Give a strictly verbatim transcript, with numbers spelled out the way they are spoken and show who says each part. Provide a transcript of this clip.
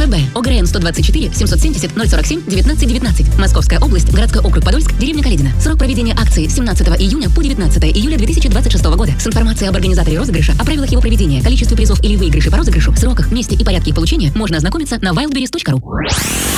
Speaker 1: МВБ. ОГРН сто двадцать четыре семьсот семьдесят ноль сорок семь девятнадцать девятнадцать. Московская область, городской округ Подольск, деревня Каледино. Срок проведения акции с семнадцатого июня по девятнадцатое июля две тысячи двадцать шестого года. С информацией об организаторе розыгрыша, о правилах его проведения, количестве призов или выигрышей по розыгрышу, сроках, месте и порядке их получения можно ознакомиться на wildberries точка ру.